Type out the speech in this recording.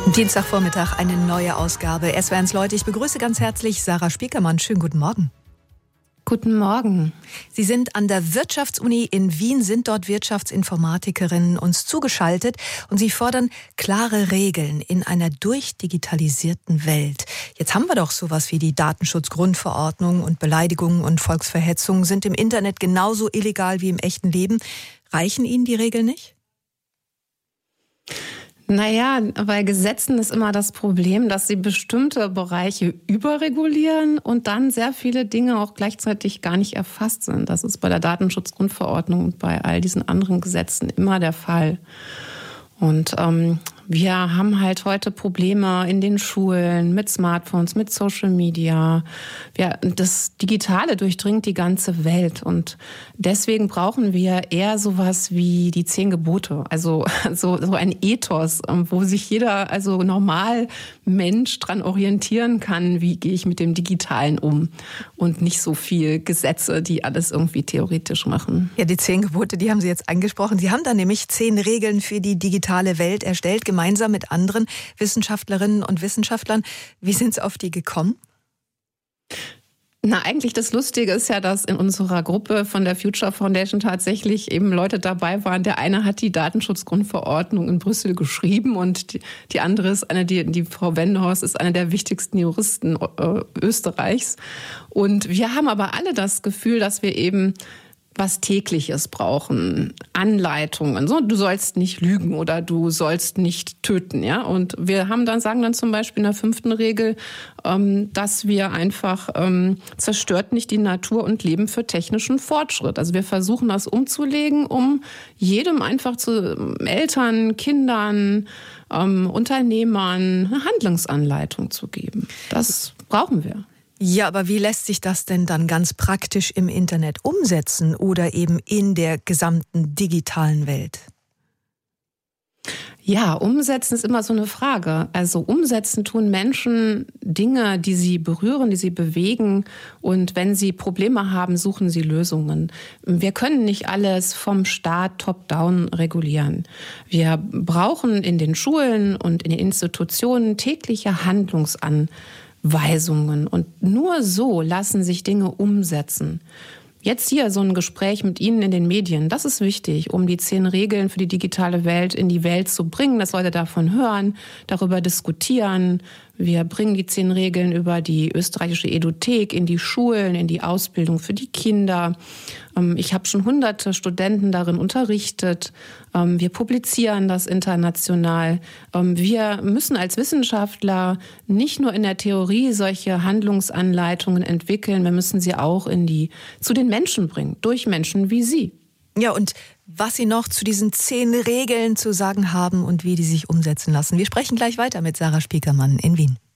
Dienstagvormittag eine neue Ausgabe. SWR1 Leute, ich begrüße ganz herzlich Sarah Spiekermann. Schönen guten Morgen. Guten Morgen. Sie sind an der Wirtschaftsuni in Wien, sind dort Wirtschaftsinformatikerin, uns zugeschaltet und Sie fordern klare Regeln in einer durchdigitalisierten Welt. Jetzt haben wir doch sowas wie die Datenschutzgrundverordnung und Beleidigungen und Volksverhetzung sind im Internet genauso illegal wie im echten Leben. Reichen Ihnen die Regeln nicht? Naja, bei Gesetzen ist immer das Problem, dass sie bestimmte Bereiche überregulieren und dann sehr viele Dinge auch gleichzeitig gar nicht erfasst sind. Das ist bei der Datenschutzgrundverordnung und bei all diesen anderen Gesetzen immer der Fall. Und wir haben halt heute Probleme in den Schulen mit Smartphones, mit Social Media. Das Digitale durchdringt die ganze Welt und deswegen brauchen wir eher sowas wie die 10 Gebote. Also so ein Ethos, wo sich jeder, also normal Mensch dran orientieren kann, wie gehe ich mit dem Digitalen um und nicht so viel Gesetze, die alles irgendwie theoretisch machen. Ja, die 10 Gebote, die haben Sie jetzt angesprochen. Sie haben da nämlich 10 Regeln für die digitale Welt erstellt, gemeinsam mit anderen Wissenschaftlerinnen und Wissenschaftlern. Wie sind Sie auf die gekommen? Na, eigentlich das Lustige ist ja, dass in unserer Gruppe von der Future Foundation tatsächlich eben Leute dabei waren. Der eine hat die Datenschutzgrundverordnung in Brüssel geschrieben und die andere ist die Frau Wendehorst ist eine der wichtigsten Juristen Österreichs. Und wir haben aber alle das Gefühl, dass wir eben was Tägliches brauchen, Anleitungen. So, du sollst nicht lügen oder du sollst nicht töten, ja. Und wir sagen dann zum Beispiel in der 5. Regel, dass wir einfach zerstört nicht die Natur und leben für technischen Fortschritt. Also wir versuchen das umzulegen, um jedem einfach zu Eltern, Kindern, Unternehmern eine Handlungsanleitung zu geben. Das brauchen wir. Ja, aber wie lässt sich das denn dann ganz praktisch im Internet umsetzen oder eben in der gesamten digitalen Welt? Ja, umsetzen ist immer so eine Frage. Also umsetzen tun Menschen Dinge, die sie berühren, die sie bewegen. Und wenn sie Probleme haben, suchen sie Lösungen. Wir können nicht alles vom Staat top-down regulieren. Wir brauchen in den Schulen und in den Institutionen tägliche Handlungsanweisungen. Und nur so lassen sich Dinge umsetzen. Jetzt hier so ein Gespräch mit Ihnen in den Medien, das ist wichtig, um die 10 Regeln für die digitale Welt in die Welt zu bringen, dass Leute davon hören, darüber diskutieren. Wir bringen die 10 Regeln über die österreichische Eduthek in die Schulen, in die Ausbildung für die Kinder. Ich habe schon hunderte Studenten darin unterrichtet. Wir publizieren das international. Wir müssen als Wissenschaftler nicht nur in der Theorie solche Handlungsanleitungen entwickeln, wir müssen sie auch zu den Menschen bringen, durch Menschen wie Sie. Ja, und was Sie noch zu diesen 10 Regeln zu sagen haben und wie die sich umsetzen lassen. Wir sprechen gleich weiter mit Sarah Spiekermann in Wien.